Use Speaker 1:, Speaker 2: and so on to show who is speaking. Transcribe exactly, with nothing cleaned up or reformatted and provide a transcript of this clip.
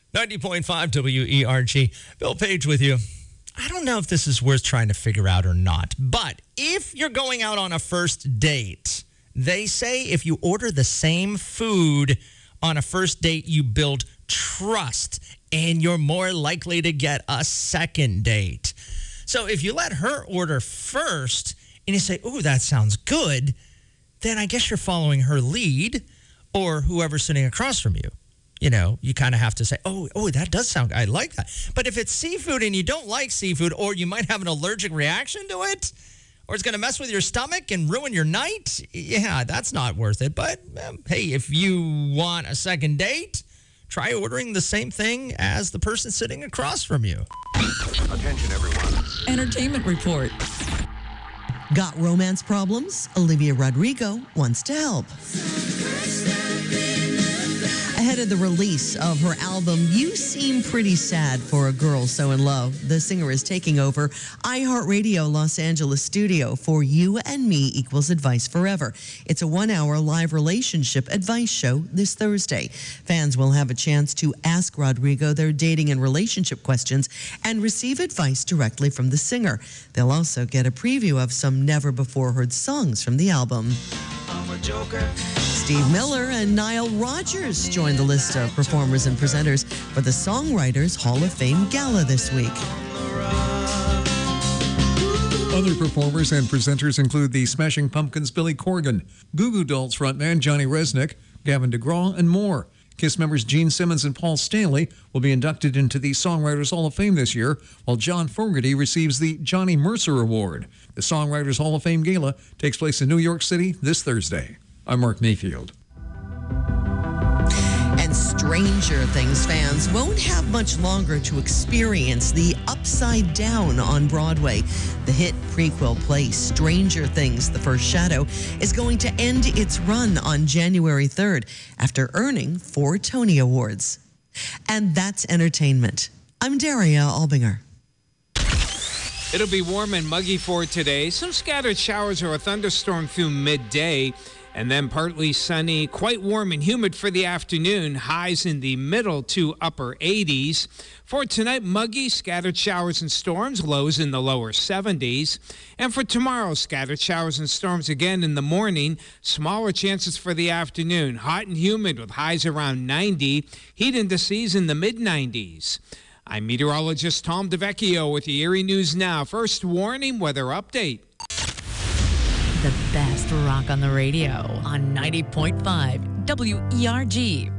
Speaker 1: ninety point five W E R G. Bill Page with you. I don't know if this is worth trying to figure out or not, but if you're going out on a first date, they say if you order the same food on a first date, you build trust and you're more likely to get a second date. So if you let her order first and you say, "Ooh, that sounds good," then I guess you're following her lead or whoever's sitting across from you. You know, you kind of have to say, oh, oh, that does sound, I like that. But if it's seafood and you don't like seafood, or you might have an allergic reaction to it, or it's going to mess with your stomach and ruin your night, yeah, that's not worth it. But um, hey, if you want a second date, try ordering the same thing as the person sitting across from you.
Speaker 2: Attention, everyone.
Speaker 3: Entertainment report.
Speaker 4: Got romance problems? Olivia Rodrigo wants to help. Ahead of the release of her album, You Seem Pretty Sad for a Girl So in Love, the singer is taking over iHeartRadio Los Angeles studio for You and Me Equals Advice Forever. It's a one-hour live relationship advice show this Thursday. Fans will have a chance to ask Rodrigo their dating and relationship questions and receive advice directly from the singer. They'll also get a preview of some never-before-heard songs from the album. I'm a joker. Steve Miller and Nile Rodgers joined the list of performers and presenters for the Songwriters Hall of Fame Gala this week.
Speaker 5: Other performers and presenters include the Smashing Pumpkins' Billy Corgan, Goo Goo Dolls frontman Johnny Resnick, Gavin DeGraw, and more. KISS members Gene Simmons and Paul Stanley will be inducted into the Songwriters Hall of Fame this year, while John Fogerty receives the Johnny Mercer Award. The Songwriters Hall of Fame Gala takes place in New York City this Thursday. I'm Mark Mayfield.
Speaker 4: And Stranger Things fans won't have much longer to experience the Upside Down on Broadway. The hit prequel play Stranger Things, The First Shadow, is going to end its run on January third after earning four Tony Awards. And that's entertainment. I'm Daria Albinger.
Speaker 6: It'll be warm and muggy for today. Some scattered showers or a thunderstorm through midday. And then partly sunny, quite warm and humid for the afternoon. Highs in the middle to upper eighties. For tonight, muggy, scattered showers and storms, lows in the lower seventies. And for tomorrow, scattered showers and storms again in the morning. Smaller chances for the afternoon. Hot and humid with highs around ninety. Heat indices in the mid nineties. I'm meteorologist Tom DeVecchio with the Erie News Now. First warning, weather update.
Speaker 3: The best rock on the radio on ninety point five W E R G.